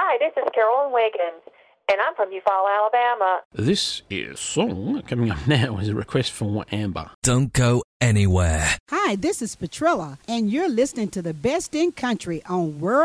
Hi, this is Carolyn Wiggins, and I'm from Eufaula, Alabama. This is Song. Coming up now is a request from Amber. Don't go anywhere. Hi, this is Petrilla, and you're listening to the best in country on World